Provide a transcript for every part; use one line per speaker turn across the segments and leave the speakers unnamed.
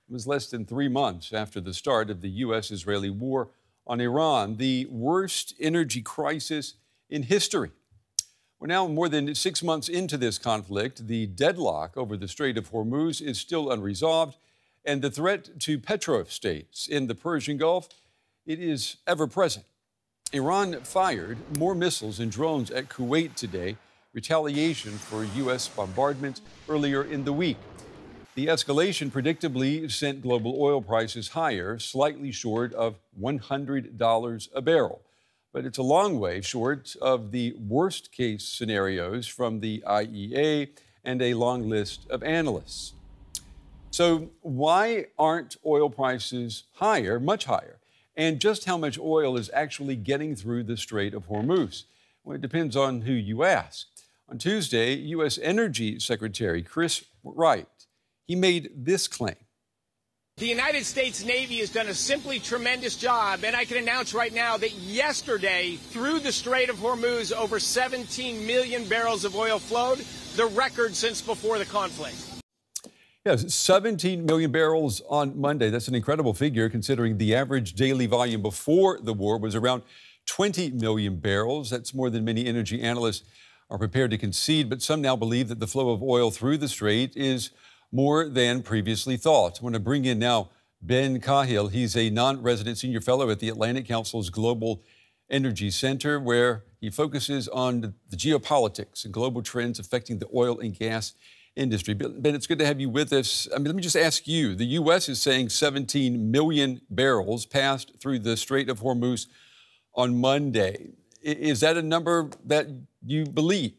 It was less than 3 months after the start of the U.S.-Israeli war on Iran, the worst energy crisis in history. We're now more than 6 months into this conflict. The deadlock over the Strait of Hormuz is still unresolved, and the threat to petro-states in the Persian Gulf, it is ever present. Iran fired more missiles and drones at Kuwait today, retaliation for U.S. bombardments earlier in the week. The escalation predictably sent global oil prices higher, slightly short of $100 a barrel. But it's a long way short of the worst-case scenarios from the IEA and a long list of analysts. So why aren't oil prices higher, much higher? And just how much oil is actually getting through the Strait of Hormuz? Well, it depends on who you ask. On Tuesday, U.S. Energy Secretary Chris Wright, he made this claim.
The United States Navy has done a simply tremendous job, and I can announce right now that yesterday, through the Strait of Hormuz, over 17 million barrels of oil flowed, the record since before the conflict.
Yes, 17 million barrels on Monday. That's an incredible figure considering the average daily volume before the war was around 20 million barrels. That's more than many energy analysts are prepared to concede, but some now believe that the flow of oil through the strait is more than previously thought. I want to bring in now Ben Cahill. He's a non-resident senior fellow at the Atlantic Council's Global Energy Center, where he focuses on the geopolitics and global trends affecting the oil and gas industry. Ben, it's good to have you with us. I mean, let me just ask you, the U.S. is saying 17 million barrels passed through the Strait of Hormuz on Monday. Is that a number that you believe?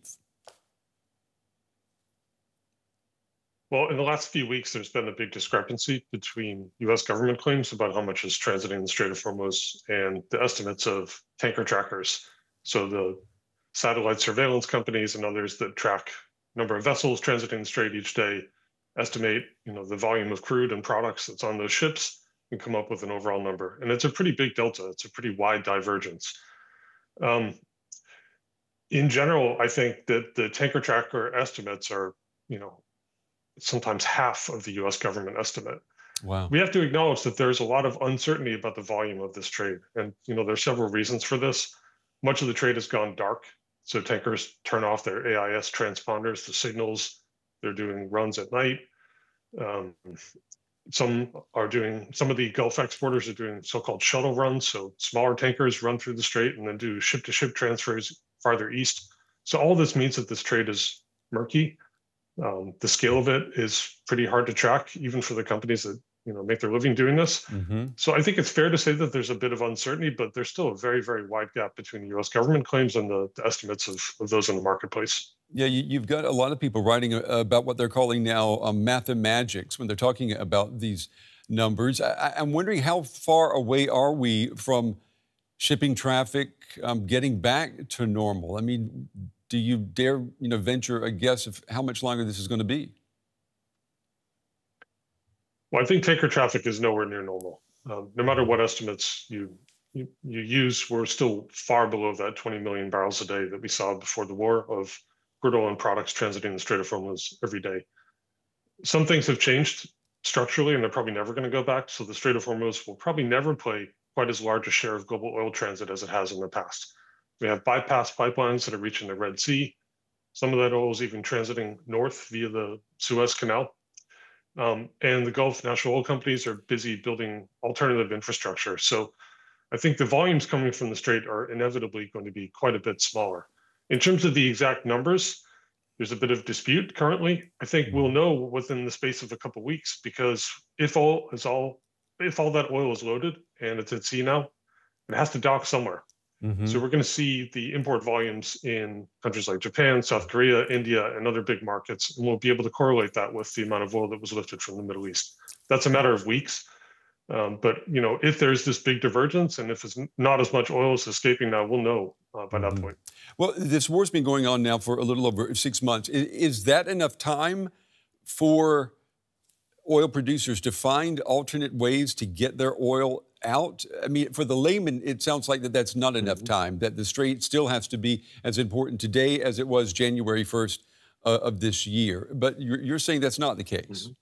Well, in the last few weeks, there's been a big discrepancy between U.S. government claims about how much is transiting the Strait of Hormuz and the estimates of tanker trackers. So the satellite surveillance companies and others that track number of vessels transiting the strait each day estimate, the volume of crude and products that's on those ships and come up with an overall number. And it's a pretty big delta. It's a pretty wide divergence. In general, I think that the tanker tracker estimates are, sometimes half of the U.S. government estimate.
Wow.
We have to acknowledge that there's a lot of uncertainty about the volume of this trade. And, there's several reasons for this. Much of the trade has gone dark. So tankers turn off their AIS transponders, the signals. They're doing runs at night. Some of the Gulf exporters are doing so-called shuttle runs. So smaller tankers run through the strait and then do ship-to-ship transfers farther east. So all this means that this trade is murky. The scale of it is pretty hard to track, even for the companies that make their living doing this.
Mm-hmm.
So I think it's fair to say that there's a bit of uncertainty, but there's still a very, very wide gap between the U.S. government claims and the estimates of those in the marketplace.
Yeah, you've got a lot of people writing about what they're calling now mathemagics when they're talking about these numbers. I'm wondering, how far away are we from shipping traffic getting back to normal? I mean, do you dare venture a guess of how much longer this is going to be?
Well, I think tanker traffic is nowhere near normal. No matter what estimates you use, we're still far below that 20 million barrels a day that we saw before the war of crude oil and products transiting the Strait of Hormuz every day. Some things have changed structurally, and they're probably never going to go back. So the Strait of Hormuz will probably never play quite as large a share of global oil transit as it has in the past. We have bypass pipelines that are reaching the Red Sea. Some of that oil is even transiting north via the Suez Canal. And the Gulf national oil companies are busy building alternative infrastructure. So I think the volumes coming from the strait are inevitably going to be quite a bit smaller. In terms of the exact numbers, there's a bit of dispute currently. I think we'll know within the space of a couple of weeks, because if all that oil is loaded and it's at sea now, it has to dock somewhere.
Mm-hmm.
So we're going to see the import volumes in countries like Japan, South Korea, India, and other big markets. And we'll be able to correlate that with the amount of oil that was lifted from the Middle East. That's a matter of weeks. But if there's this big divergence and if it's not as much oil is escaping now, we'll know by that point.
Well, this war's been going on now for a little over 6 months. Is that enough time for oil producers to find alternate ways to get their oil out? I mean, for the layman, it sounds like that's not enough time, that the strait still has to be as important today as it was January 1st of this year. But you're saying that's not the case.